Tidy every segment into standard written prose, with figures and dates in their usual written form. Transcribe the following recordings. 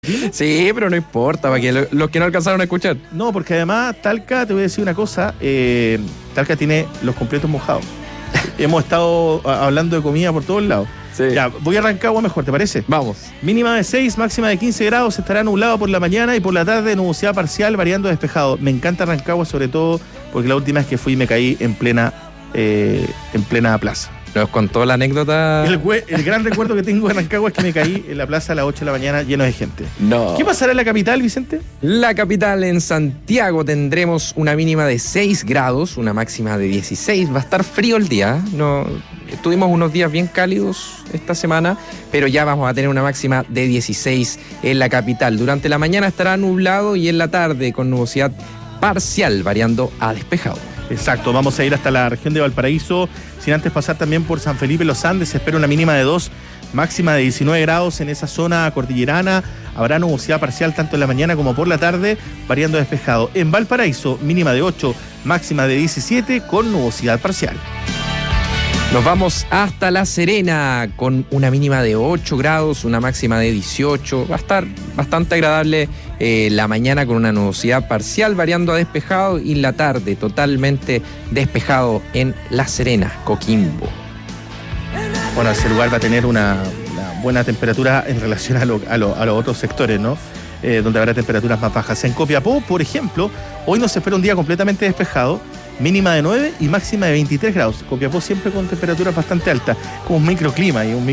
Sí, pero no importa, para que los que no alcanzaron a escuchar. No, porque además Talca, te voy a decir una cosa, Talca tiene los completos mojados. Hemos estado hablando de comida por todos lados. Sí. Ya, voy a arrancar agua mejor, ¿te parece? Vamos. Mínima de 6, máxima de 15 grados, estará nublado por la mañana y por la tarde nubosidad parcial, variando despejado. Me encanta Rancagua, sobre todo porque la última vez que fui me caí en plena plaza. Nos contó la anécdota. El gran recuerdo que tengo de Rancagua es que me caí en la plaza a las 8 de la mañana lleno de gente. No. ¿Qué pasará en la capital, Vicente? La capital, en Santiago, tendremos una mínima de 6 grados, una máxima de 16. Va a estar frío el día. No, tuvimos unos días bien cálidos esta semana, pero ya vamos a tener una máxima de 16 en la capital. Durante la mañana estará nublado y en la tarde con nubosidad parcial, variando a despejado. Exacto, vamos a ir hasta la región de Valparaíso, sin antes pasar también por San Felipe Los Andes. Se espera una mínima de 2, máxima de 19 grados en esa zona cordillerana. Habrá nubosidad parcial tanto en la mañana como por la tarde, variando a despejado. En Valparaíso, mínima de 8, máxima de 17 con nubosidad parcial. Nos vamos hasta La Serena con una mínima de 8 grados, una máxima de 18. Va a estar bastante agradable la mañana con una nubosidad parcial variando a despejado y la tarde totalmente despejado en La Serena, Coquimbo. Bueno, ese lugar va a tener una buena temperatura en relación a los otros sectores, ¿no? Donde habrá temperaturas más bajas. En Copiapó, por ejemplo, hoy nos espera un día completamente despejado, mínima de 9 y máxima de 23 grados. Copiapó siempre con temperaturas bastante altas, como un microclima y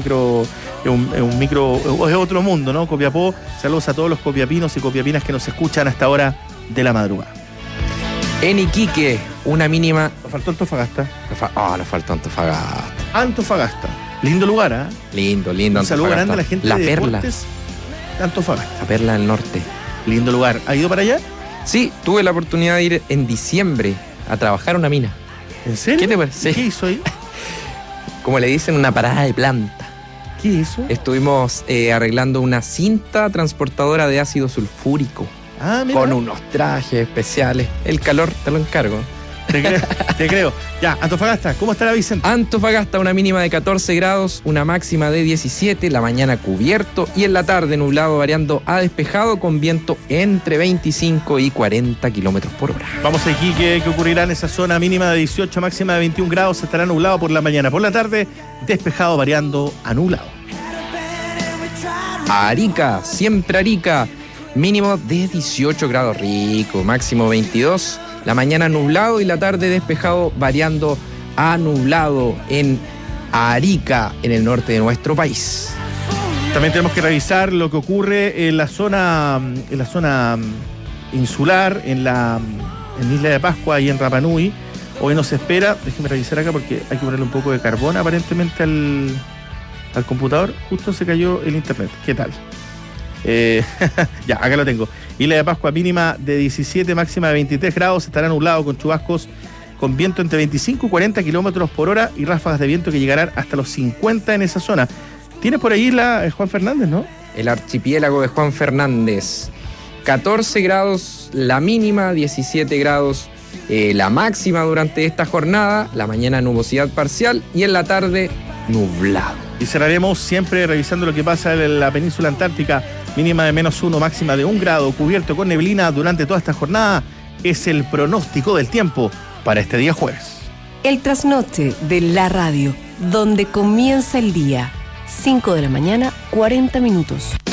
es otro mundo, ¿no? Copiapó, saludos a todos los copiapinos y copiapinas que nos escuchan hasta hora de la madrugada. En Iquique, una mínima... Nos faltó Antofagasta. Nos faltó Antofagasta. Antofagasta. Lindo lugar, ¿eh? Lindo, Un saludo grande a la gente de Deportes de Antofagasta. La Perla del Norte. Lindo lugar. ¿Ha ido para allá? Sí, tuve la oportunidad de ir en diciembre a trabajar a una mina. ¿En serio? ¿Qué te parece? ¿Qué hizo ahí? Como le dicen, una parada de planta. ¿Qué hizo? Estuvimos arreglando una cinta transportadora de ácido sulfúrico. Ah, mira. Con unos trajes especiales. El calor te lo encargo. Te creo. Ya, Antofagasta, ¿cómo estará Vicente? Antofagasta, una mínima de 14 grados, una máxima de 17, la mañana cubierto y en la tarde nublado variando a despejado con viento entre 25 y 40 kilómetros por hora. Vamos a Iquique, ¿qué ocurrirá en esa zona? Mínima de 18, máxima de 21 grados, estará nublado por la mañana. Por la tarde, despejado variando a nublado. Arica, siempre Arica, mínimo de 18 grados, rico, máximo 22. La mañana nublado y la tarde despejado variando a nublado en Arica, en el norte de nuestro país. También tenemos que revisar lo que ocurre en la zona insular, en Isla de Pascua y en Rapa Nui. Hoy nos espera, déjeme revisar acá porque hay que ponerle un poco de carbón aparentemente al computador. Justo se cayó el internet. ¿Qué tal? Ya, acá lo tengo. Isla de Pascua, mínima de 17, máxima de 23 grados. Estará nublado con chubascos con viento entre 25 y 40 kilómetros por hora y ráfagas de viento que llegarán hasta los 50 en esa zona. Tienes por ahí Juan Fernández, ¿no? El archipiélago de Juan Fernández. 14 grados la mínima, 17 grados la máxima durante esta jornada. La mañana nubosidad parcial y en la tarde nublado. Y cerraremos siempre revisando lo que pasa en la península antártica. Mínima de -1, máxima de 1 grado, cubierto con neblina durante toda esta jornada. Es el pronóstico del tiempo para este día jueves. El trasnoche de la radio, donde comienza el día. 5 de la mañana, 40 minutos.